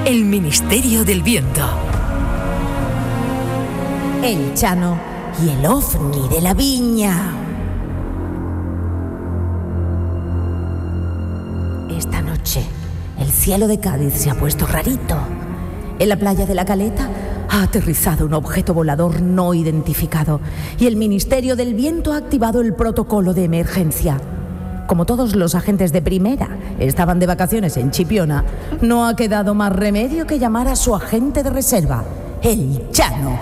El Ministerio del Viento. El Chano y el ovni de la viña. Esta noche, el cielo de Cádiz se ha puesto rarito. En la playa de La Caleta ha aterrizado un objeto volador no identificado y el Ministerio del Viento ha activado el protocolo de emergencia. Como todos los agentes de primera estaban de vacaciones en Chipiona, no ha quedado más remedio que llamar a su agente de reserva, el Chano.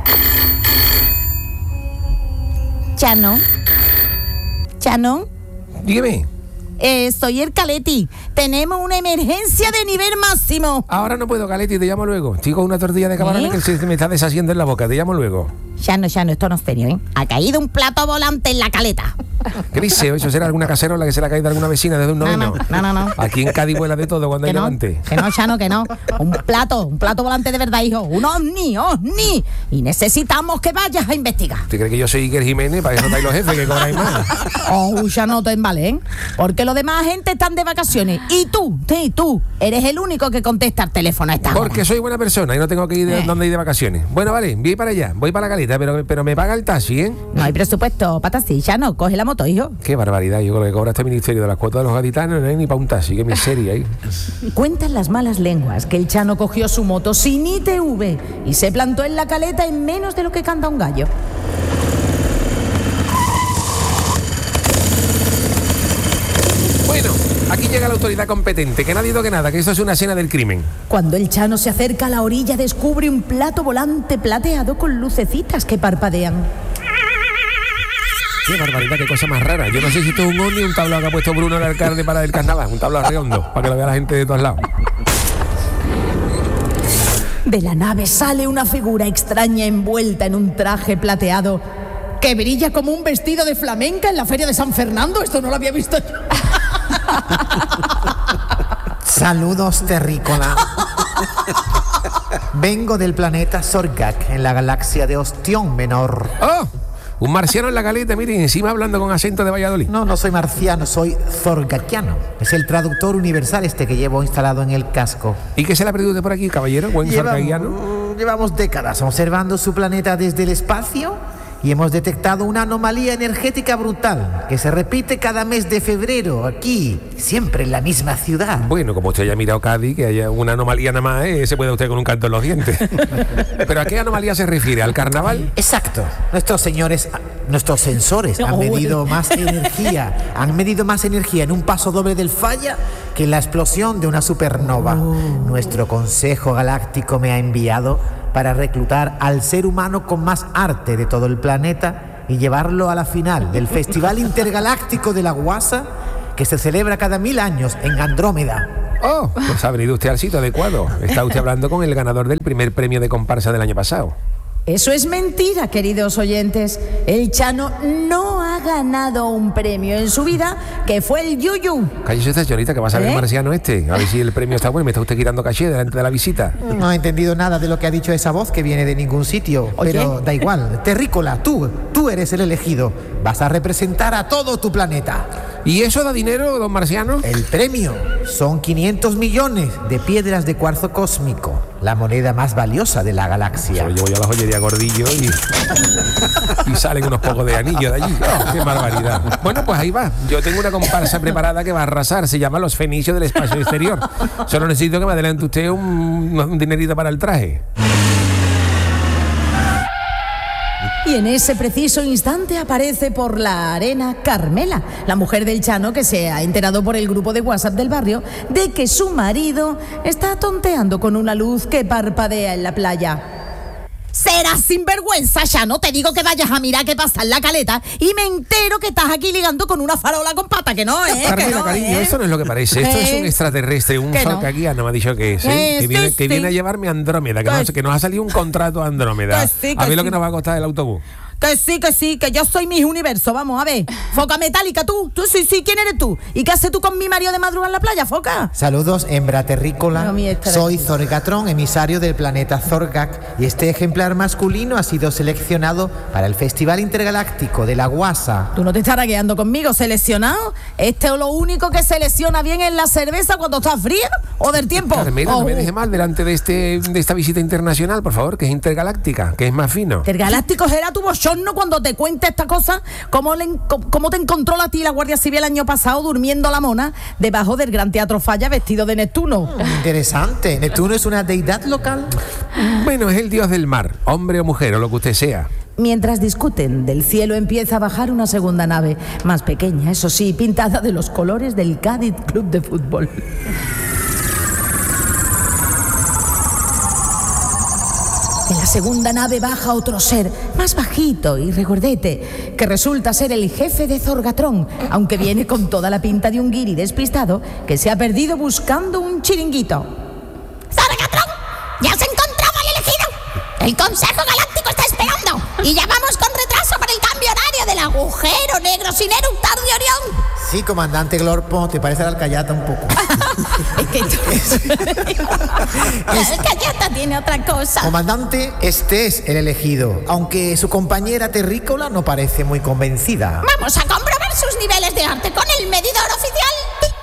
¿Chano? ¿Chano? Dígame. Soy el Caleti. Tenemos una emergencia de nivel máximo. Ahora no puedo, Caleti, te llamo luego. Estoy con una tortilla de camarones que se me está deshaciendo en la boca. Te llamo luego. Chano, esto no es serio, ¿eh? Ha caído un plato volante en La Caleta. ¿Qué dice? ¿Eso será alguna cacerola que se le ha caído a alguna vecina desde un noveno? No. Aquí en Cádiz vuela de todo cuando hay levante. Que no, Chano, que no. Un plato volante de verdad, hijo. Un ovni. Y necesitamos que vayas a investigar. ¿Te crees que yo soy Iker Jiménez? Para eso estáis los jefes que cobráis más. Chano, te embale, ¿eh? Porque los demás gente están de vacaciones. Y tú, eres el único que contesta el teléfono a esta hora. Porque soy buena persona y no tengo que ir donde ir de vacaciones. Bueno, vale, voy para allá. Voy para La Caleta, pero me paga el taxi, ¿eh? No hay presupuesto para taxi, Chano. Coge la moto, hijo. Qué barbaridad. Yo con lo que cobra este ministerio de las cuotas de los gaditanos no hay ni para un taxi. Qué miseria ahí. Cuentan las malas lenguas que el Chano cogió su moto sin ITV y se plantó en La Caleta en menos de lo que canta un gallo. Bueno, aquí llega la autoridad competente. Que nadie toque nada, que esto es una escena del crimen. Cuando el Chano se acerca a la orilla, descubre un plato volante plateado con lucecitas que parpadean. Qué barbaridad, qué cosa más rara. Yo no sé si esto es un ovni o un tablao que ha puesto Bruno el alcalde para el carnaval. Un tablao redondo, para que lo vea la gente de todos lados. De la nave sale una figura extraña envuelta en un traje plateado que brilla como un vestido de flamenca en la feria de San Fernando. Esto no lo había visto yo. Saludos, terrícola. Vengo del planeta Sorgak, en la galaxia de Ostión Menor. ¡Oh! Un marciano en La Caleta, miren, encima hablando con acento de Valladolid. No soy marciano, soy zorgaquiano. Es el traductor universal que llevo instalado en el casco. ¿Y qué se le ha perdido usted por aquí, caballero? Buen zorgaquiano. Llevamos décadas observando su planeta desde el espacio y hemos detectado una anomalía energética brutal que se repite cada mes de febrero, aquí, siempre en la misma ciudad. Bueno, como usted haya mirado Cádiz, que haya una anomalía nada más, se puede usted con un canto en los dientes. ¿Pero a qué anomalía se refiere? ¿Al carnaval? Exacto. Nuestros sensores han medido más energía. Han medido más energía en un paso doble del Falla que en la explosión de una supernova. Nuestro Consejo Galáctico me ha enviado para reclutar al ser humano con más arte de todo el planeta y llevarlo a la final del Festival Intergaláctico de la Guasa, que se celebra cada 1000 años en Andrómeda. Oh, pues ha venido usted al sitio adecuado. Está usted hablando con el ganador del primer premio de comparsa del año pasado. Eso es mentira, queridos oyentes. El Chano no ha ganado un premio en su vida, que fue el Yuyu. Cállese usted, señorita, que va a saber el marciano este. A ver si el premio está bueno. Me está usted quitando caché delante de la visita. No he entendido nada de lo que ha dicho esa voz que viene de ningún sitio. Oye, pero da igual. Terrícola, tú eres el elegido. Vas a representar a todo tu planeta. ¿Y eso da dinero, don marciano? El premio son 500 millones de piedras de cuarzo cósmico, la moneda más valiosa de la galaxia. Se lo llevo yo a la joyería Gordillo y salen unos pocos de anillo de allí. Oh, ¡qué barbaridad! Bueno, pues ahí va. Yo tengo una comparsa preparada que va a arrasar. Se llama Los Fenicios del Espacio Exterior. Solo necesito que me adelante usted un dinerito para el traje. Y en ese preciso instante aparece por la arena Carmela, la mujer del Chano, que se ha enterado por el grupo de WhatsApp del barrio de que su marido está tonteando con una luz que parpadea en la playa. Serás sinvergüenza, Chano. Te digo que vayas a mirar qué pasa en La Caleta y me entero que estás aquí ligando con una farola con pata, que no, Carmela, que no, cariño, esto no es lo que parece. Esto es un extraterrestre, un zorgaquiano, me ha dicho que es, que viene a llevarme a Andrómeda, que nos ha salido un contrato a Andrómeda. A ver lo que nos va a costar el autobús. Que sí, que yo soy Miss Universo. Vamos, a ver. Foca metálica, tú sí, ¿quién eres tú? ¿Y qué haces tú con mi marido de madrugada en la playa, Foca? Saludos, hembra terrícola. No, Soy Zorgatron, emisario del planeta Zorgak, y este ejemplar masculino ha sido seleccionado para el Festival Intergaláctico de la Guasa. Tú no te estarás quedando conmigo, ¿seleccionado? Este es lo único que selecciona bien es la cerveza cuando está fría o del tiempo. Carmela, no me deje mal delante de esta visita internacional, por favor, que es intergaláctica, que es más fino. Intergaláctico será tu bochorno cuando te cuente esta cosa. ¿Cómo te encontró a ti la Guardia Civil el año pasado durmiendo la mona debajo del Gran Teatro Falla vestido de Neptuno? Interesante. ¿Neptuno es una deidad local? Bueno, es el dios del mar, hombre o mujer, o lo que usted sea. Mientras discuten, del cielo empieza a bajar una segunda nave, más pequeña, eso sí, pintada de los colores del Cádiz Club de Fútbol. En la segunda nave baja otro ser, más bajito y regordete, que resulta ser el jefe de Zorgatron, aunque viene con toda la pinta de un guiri despistado que se ha perdido buscando un chiringuito. ¡Zorgatron! ¡Ya se encontraba el elegido! ¡El Consejo Galáctico está esperando! Y ya vamos con retraso por el cambio horario del agujero negro sin eructar de Orión. Sí, comandante Glorpo, te parece la alcayata un poco. Es que El Cayata tiene otra cosa. Comandante, este es el elegido, aunque su compañera terrícola no parece muy convencida. Vamos a comprobar sus niveles de arte con el medidor oficial.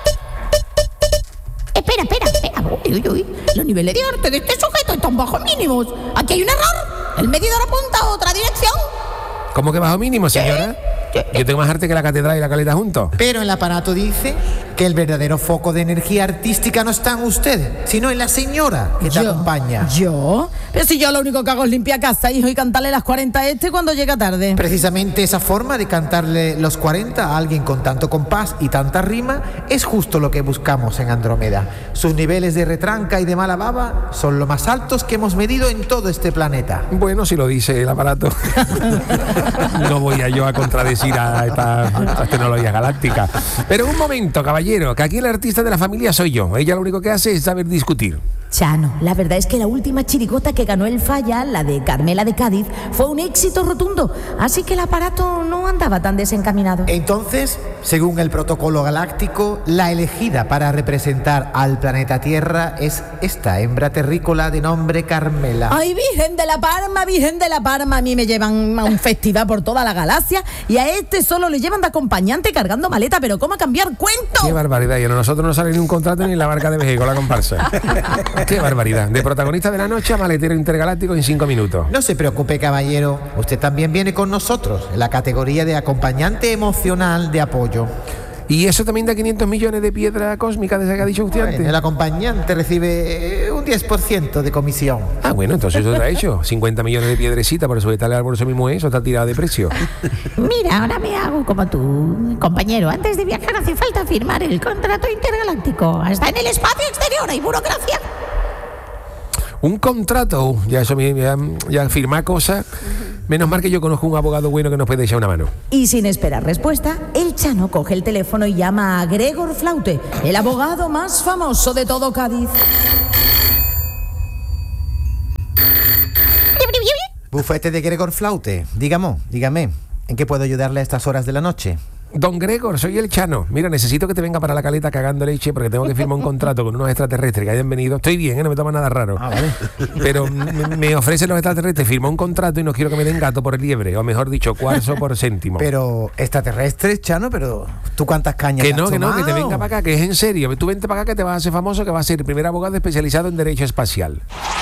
Espera. Uy. Los niveles de arte de este sujeto están bajo mínimos. Aquí hay un error. El medidor apunta a otra dirección. ¿Cómo que bajo mínimo, señora? Yo tengo más arte que la catedral y la caleta juntos. Pero el aparato dice que el verdadero foco de energía artística no está en usted, sino en la señora que te acompaña. ¿Yo? Pero si yo lo único que hago es limpiar casa, hijo, y cantarle las 40 a este cuando llega tarde. Precisamente esa forma de cantarle los 40 a alguien con tanto compás y tanta rima es justo lo que buscamos en Andrómeda. Sus niveles de retranca y de mala baba son los más altos que hemos medido en todo este planeta. Bueno, si lo dice el aparato. No voy a yo a contradecir a estas tecnologías galácticas. Pero un momento, caballero, que aquí el artista de la familia soy yo. Ella lo único que hace es saber discutir. Chano, la verdad es que la última chirigota que ganó el Falla, la de Carmela de Cádiz, fue un éxito rotundo, así que el aparato no andaba tan desencaminado. Entonces, según el protocolo galáctico, la elegida para representar al planeta Tierra es esta hembra terrícola de nombre Carmela. ¡Ay, Virgen de la Parma, Virgen de la Parma! A mí me llevan a un festival por toda la galaxia y a este solo le llevan de acompañante cargando maleta, pero ¿cómo a cambiar cuento? ¡Qué barbaridad! Y a nosotros no sale ni un contrato ni en la barca de México, la comparsa. ¡Qué barbaridad! De protagonista de la noche a maletero intergaláctico en 5 minutos. No se preocupe, caballero. Usted también viene con nosotros en la categoría de acompañante emocional de apoyo. ¿Y eso también da 500 millones de piedra cósmica de esa que ha dicho usted antes? El acompañante recibe un 10% de comisión. Ah, bueno, entonces eso está hecho. 50 millones de piedrecita por sujetarle al bolso mismo eso, está tirado de precio. Mira, ahora me hago como tú, compañero. Antes de viajar hace falta firmar el contrato intergaláctico. Hasta en el espacio exterior hay burocracia. Un contrato, ya firmar cosas. Menos mal que yo conozco un abogado bueno que nos puede echar una mano. Y sin esperar respuesta, el Chano coge el teléfono y llama a Gregor Flaute, el abogado más famoso de todo Cádiz. Bufete de Gregor Flaute. Dígame, ¿en qué puedo ayudarle a estas horas de la noche? Don Gregor, soy el Chano. Mira, necesito que te venga para la caleta cagando leche porque tengo que firmar un contrato con unos extraterrestres que hayan venido. Estoy bien, no me toma nada raro. Ah, vale. Pero me ofrecen los extraterrestres, firmo un contrato y no quiero que me den gato por liebre, o mejor dicho, cuarzo por céntimo. Pero, extraterrestres, Chano, pero ¿tú cuántas cañas Que has no, que tomado? te venga para acá, que es en serio. Tú vente para acá que te vas a hacer famoso, que vas a ser el primer abogado especializado en derecho espacial.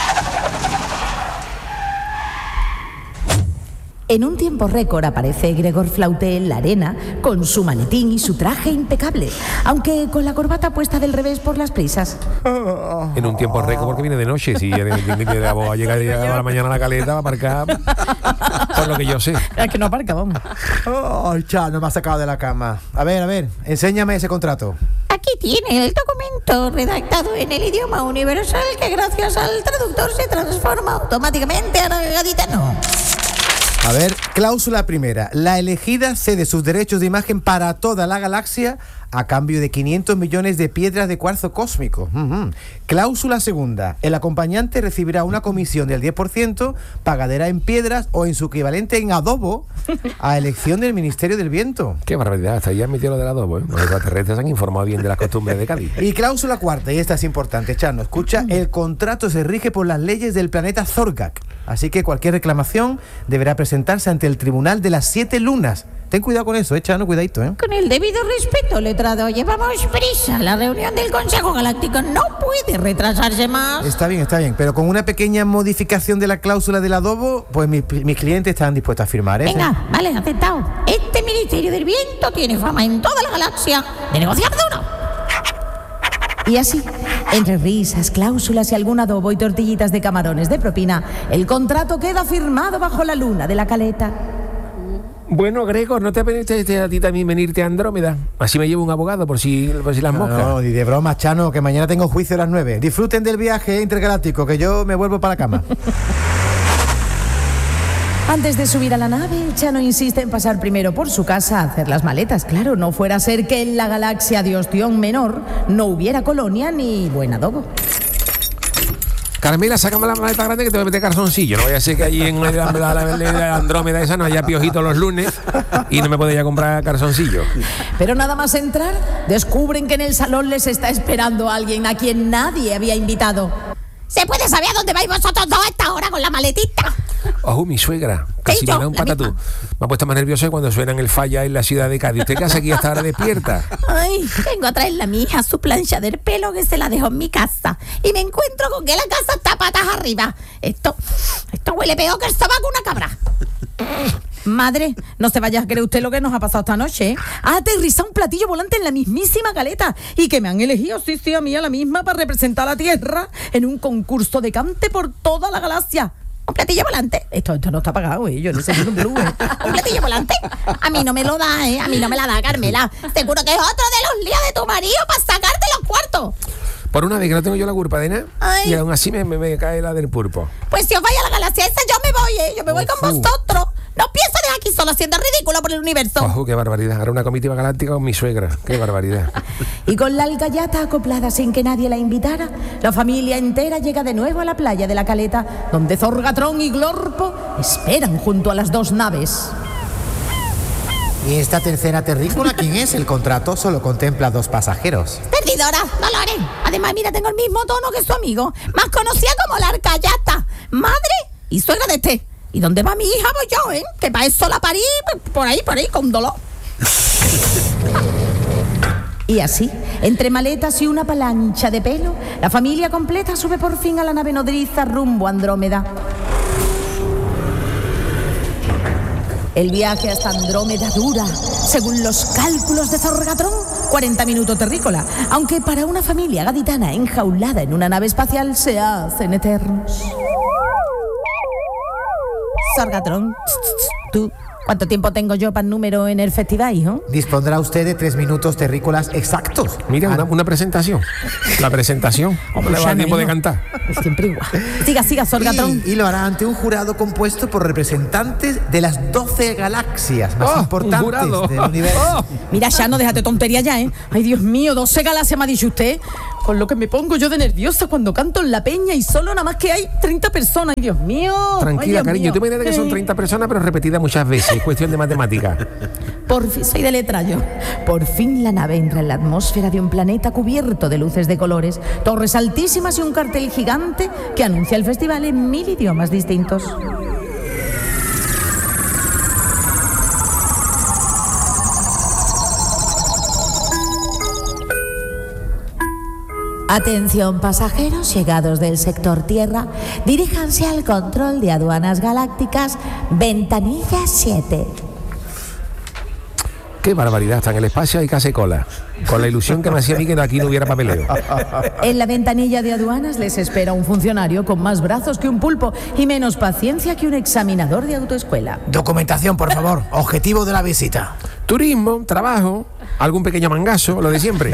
En un tiempo récord aparece Gregor Flaute en la arena con su maletín y su traje impecable, aunque con la corbata puesta del revés por las prisas. En un tiempo récord porque viene de noche. Si el abogado llega a la mañana a la caleta, va a aparcar por lo que yo sé. Es que no aparca, vamos. Ay, Chano, me ha sacado de la cama. A ver, enséñame ese contrato. Aquí tiene el documento redactado en el idioma universal que gracias al traductor se transforma automáticamente a gaditano. A ver, cláusula primera. La elegida cede sus derechos de imagen para toda la galaxia a cambio de 500 millones de piedras de cuarzo cósmico. Cláusula segunda. El acompañante recibirá una comisión del 10%, pagadera en piedras o en su equivalente en adobo, a elección del Ministerio del Viento. Qué barbaridad, hasta ya admitió lo del adobo, ¿eh? Los extraterrestres han informado bien de las costumbres de Cádiz. Y cláusula cuarta, y esta es importante, Chano, escucha, el contrato se rige por las leyes del planeta Zorgak, así que cualquier reclamación deberá presentarse ante el Tribunal de las 7 Lunas. Ten cuidado con eso, Chano, cuidadito, ¿eh? Con el debido respeto, letrado, llevamos prisa. La reunión del Consejo Galáctico no puede retrasarse más. Está bien, pero con una pequeña modificación de la cláusula del adobo, pues mis clientes están dispuestos a firmar, ¿eh? Venga, vale, aceptado. Este Ministerio del Viento tiene fama en toda la galaxia de negociar duro. Y así, entre risas, cláusulas y algún adobo y tortillitas de camarones de propina, el contrato queda firmado bajo la luna de la caleta. Bueno, Gregor, ¿no te apetece a ti también venirte a Andrómeda? Así me llevo un abogado por si las moscas. No, ni de broma, Chano, que mañana tengo juicio a las 9. Disfruten del viaje intergaláctico, que yo me vuelvo para la cama. Antes de subir a la nave, Chano insiste en pasar primero por su casa a hacer las maletas. Claro, no fuera a ser que en la galaxia de Ostión Menor no hubiera colonia ni buen adobo. Carmela, sácame la maleta grande que te voy a meter calzoncillo. No vaya a ser que allí en la Andrómeda esa no haya piojito los lunes y no me puedo ya comprar calzoncillo. Pero nada más entrar, descubren que en el salón les está esperando alguien a quien nadie había invitado. ¿Se puede saber a dónde vais vosotros dos a esta hora con la maletita? Ojo, mi suegra, casi me da un patatú. Me ha puesto más nervioso cuando suenan el falla en la ciudad de Cádiz. ¿Usted qué hace aquí hasta ahora despierta? Ay, vengo a traerle a mi hija su plancha del pelo que se la dejó en mi casa. Y me encuentro con que la casa está patas arriba. Esto huele peor que el sobaco una cabra. Madre, no se vaya a creer usted lo que nos ha pasado esta noche, ¿eh? Ha aterrizado un platillo volante en la mismísima caleta y que me han elegido, sí, a mí a la misma, para representar a la Tierra en un concurso de cante por toda la galaxia. ¿Un platillo volante? Esto no está pagado, ¿eh? Yo necesito un plus, ¿eh? ¿Un platillo volante? A mí no me lo da, ¿eh? A mí no me la da, Carmela. Seguro que es otro de los líos de tu marido para sacarte los cuartos. Por una vez que no tengo yo la culpa de nada, Ay. y aún así me cae la del pulpo. Pues si os vais a la galaxia esa, yo me voy, ¿eh? Yo me voy con vosotros. No pienso dejar aquí solo haciendo ridículo por el universo. Ojo, qué barbaridad. Ahora una comitiva galáctica con mi suegra. Qué barbaridad. Y con la algayata acoplada sin que nadie la invitara, la familia entera llega de nuevo a la playa de la Caleta, donde Zorgatron y Glorpo esperan junto a las dos naves. ¿Y esta tercera terrícola quién es? El contrato solo contempla 2 pasajeros. Perdidora, no lo haré. Además, mira, tengo el mismo tono que su amigo, más conocida como la algayata, madre y suegra de este. ¿Y dónde va mi hija? Voy yo, ¿eh? Que para eso la parí por ahí, con dolor. Y así, entre maletas y una palancha de pelo, la familia completa sube por fin a la nave nodriza rumbo a Andrómeda. El viaje hasta Andrómeda dura, según los cálculos de Zorgatron, 40 minutos terrícola, aunque para una familia gaditana enjaulada en una nave espacial se hacen eternos. Zorgatron, tú, ¿cuánto tiempo tengo yo para el número en el festival, hijo? Dispondrá usted de 3 minutos terrícolas exactos. Mira, una presentación. La presentación. Hombre, le va a tiempo de cantar. Siempre igual. Siga, Zorgatron. Y lo hará ante un jurado compuesto por representantes de las 12 galaxias más importantes del universo. Mira, ya no déjate tontería ya, ¿eh? Ay, Dios mío, 12 galaxias me ha dicho usted. Con lo que me pongo yo de nerviosa cuando canto en la peña y solo nada más que hay 30 personas. Ay, Dios mío. Tranquila, cariño. Tú imaginas que son 30 personas, pero repetidas muchas veces. Es cuestión de matemática. Por fin, soy de letra yo. Por fin la nave entra en la atmósfera de un planeta cubierto de luces de colores, torres altísimas y un cartel gigante que anuncia el festival en 1000 idiomas distintos. Atención pasajeros llegados del sector Tierra, diríjanse al control de aduanas galácticas Ventanilla 7. Qué barbaridad, está en el espacio y casi cola. Con la ilusión que me hacía a mí que aquí no hubiera papeleo. En la ventanilla de aduanas les espera un funcionario con más brazos que un pulpo y menos paciencia que un examinador de autoescuela. Documentación, por favor. Objetivo de la visita. Turismo, trabajo, algún pequeño mangazo, lo de siempre.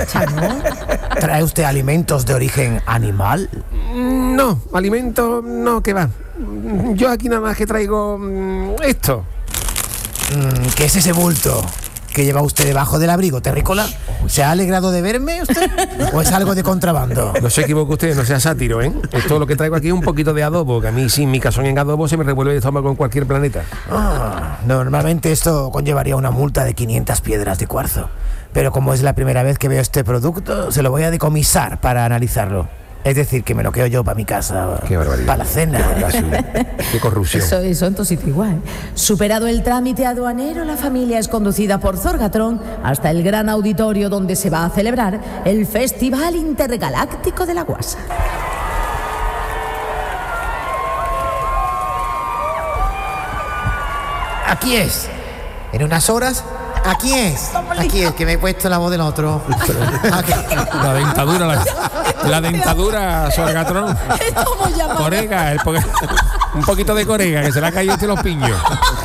¿Trae usted alimentos de origen animal? No, alimento no, que va. yo aquí nada más que traigo esto. ¿Qué es ese bulto que lleva usted debajo del abrigo, terrícola? ¿Se ha alegrado de verme usted? ¿O es algo de contrabando? No se equivoque usted, no sea sátiro, ¿eh? Esto lo que traigo aquí es un poquito de adobo, que a mí sin mi cazón en adobo se me revuelve el estómago en cualquier planeta. Normalmente esto conllevaría una multa de 500 piedras de cuarzo. Pero como es la primera vez que veo este producto, se lo voy a decomisar para analizarlo. Es decir, que me lo quedo yo para mi casa. Qué barbaridad. Para la cena. Qué corrupción. Eso entonces igual. Superado el trámite aduanero, la familia es conducida por Zorgatron hasta el gran auditorio donde se va a celebrar el Festival Intergaláctico de la Guasa. Aquí es. En unas horas. Aquí es, que me he puesto la voz del otro. Aquí. La dentadura, Zorgatron. Corega, un poquito de corega, que se le ha caído entre los piños.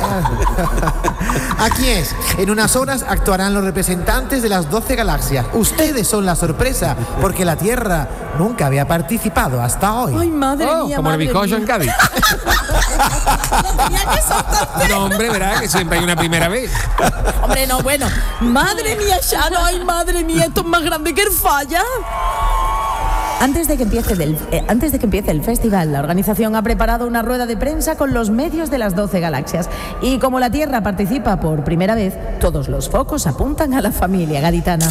Aquí es, en unas horas actuarán los representantes de las 12 galaxias. Ustedes son la sorpresa, porque la Tierra nunca había participado hasta hoy. Ay, madre mía, como madre el bizcocho mía. en Cádiz. No, hombre, verá que siempre hay una primera vez. Hombre, no, bueno. Madre mía, Chano, ay, madre mía, esto es más grande que el falla. Antes de que empiece el festival, la organización ha preparado una rueda de prensa con los medios de las 12 galaxias. Y como la Tierra participa por primera vez, todos los focos apuntan a la familia gaditana.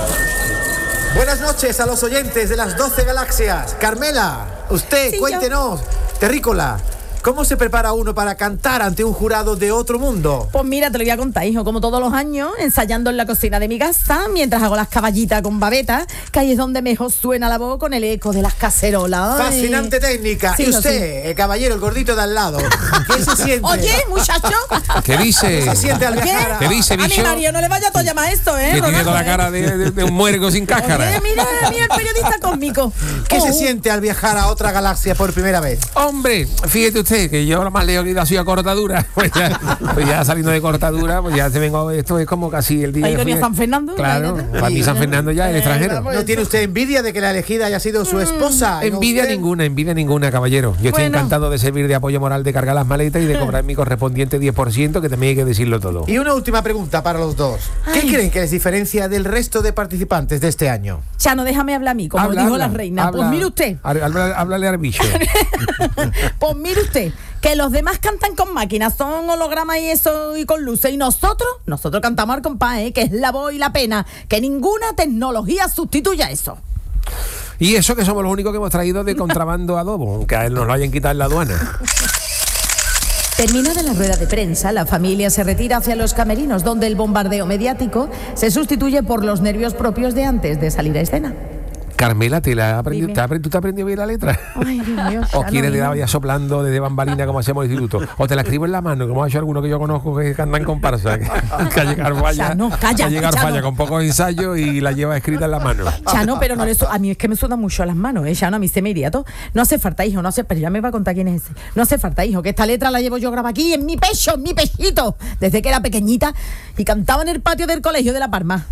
Buenas noches a los oyentes de las 12 galaxias. Carmela, usted, Sí, cuéntenos. Terrícola, ¿cómo se prepara uno para cantar ante un jurado de otro mundo? Pues mira, te lo voy a contar, hijo, como todos los años, ensayando en la cocina de mi casa, mientras hago las caballitas con babeta, que ahí es donde mejor suena la voz con el eco de las cacerolas. Ay. Fascinante técnica. Sí, y hijo, usted, sí. el caballero, el gordito de al lado, ¿qué se siente? Oye, muchacho. ¿Qué dice? ¿Qué se siente al viajar? ¿Qué dice, A mi bicho? Mario no le vaya a todo llamar esto, Que tiene toda la Ronaldo, cara de un muergo sin cáscara. Oye, mira el periodista cósmico. ¿Qué se Oh. siente al viajar a otra galaxia por primera vez? Hombre, fíjete usted que yo lo más lejos que he ido ha sido a cortadura. Pues ya saliendo de cortadura, pues ya se vengo. Esto es como casi el día. Ahí que venía fui- San Fernando. Claro, imagínate. para mí San Fernando ya es el extranjero. ¿No tiene usted envidia de que la elegida haya sido su esposa? y no Envidia usted? ninguna, caballero. Yo estoy Bueno. encantado de servir de apoyo moral, de cargar las maletas y de cobrar mi correspondiente 10%, que también hay que decirlo todo. Y una última pregunta para los dos. ¿Qué creen que les diferencia del resto de participantes de este año? Chano, déjame hablar a mí, como dijo la reina. Pues mire usted. Háblale al bicho. Pues mire usted, que los demás cantan con máquinas, son hologramas y eso y con luces. Y nosotros cantamos al compás, que es la voz y la pena. Que ninguna tecnología sustituya eso. Y eso que somos los únicos que hemos traído de contrabando adobo, aunque a él nos lo hayan quitado en la aduana. Terminada la rueda de prensa, la familia se retira hacia los camerinos, donde el bombardeo mediático se sustituye por los nervios propios de antes de salir a escena. Carmela, ¿tú te has Dime. aprendido bien la letra? Ay, Dios mío, ¿O Chano, quieres que hijo. vaya soplando desde bambalina como hacemos en el instituto? ¿O te la escribo en la mano, como ha hecho alguno que yo conozco que cantan comparsa? Que a llegar falla, Chano, calla, a llegar Chano. falla con pocos ensayos y la lleva escrita en la mano. Chano, pero no a mí es que me sudan mucho las manos, Chano, a mí se me iría todo. No hace falta, hijo, pero ya me va a contar quién es ese. No hace falta, hijo, que esta letra la llevo yo grabada aquí, en mi pecho, en mi pechito, desde que era pequeñita y cantaba en el patio del colegio de La Palma.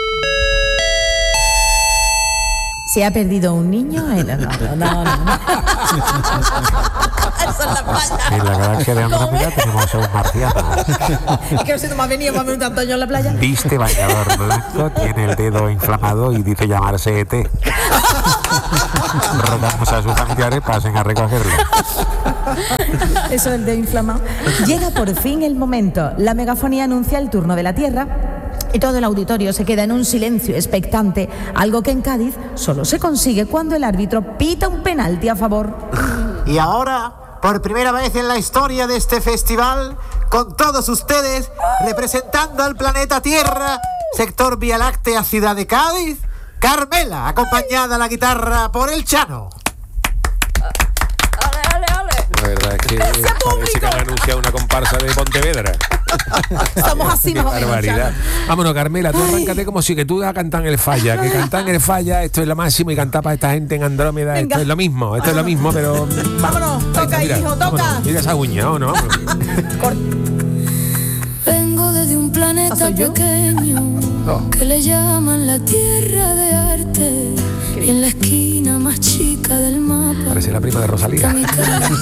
¿Se ha perdido un niño? No. Eso es la playa. En la galaxia de Andrómeda tenemos a un marciano. Es que si no me ha venido más de un tanto año en la playa. Viste bañador blanco, tiene el dedo inflamado y dice llamarse ET. Rogamos a sus familiares pasen a recogerlo. Eso es el de inflamado. Llega por fin el momento. La megafonía anuncia el turno de la Tierra y todo el auditorio se queda en un silencio expectante, algo que en Cádiz solo se consigue cuando el árbitro pita un penalti a favor. Y ahora, por primera vez en la historia de este festival, con todos ustedes, representando al planeta Tierra, sector Vía Láctea, ciudad de Cádiz, Carmela, acompañada a la guitarra por el Chano. La verdad es que parece que han anunciado una comparsa de Pontevedra. Somos así más o menos. Barbaridad. Chano. Vámonos, Carmela, tú arráncate como si que tú vas a cantar en el falla. Que cantar en el falla, esto es lo máximo, y cantar para esta gente en Andrómeda, Venga. esto es lo mismo, pero. Vámonos, toca, Mira, hijo, toca. vámonos. Mira esa uña, vámonos. Vengo desde un planeta ¿Soy yo? pequeño Oh. que le llaman la tierra de arte. Y en la esquina más chica del mapa Parece la prima de está Rosalía. mi casa.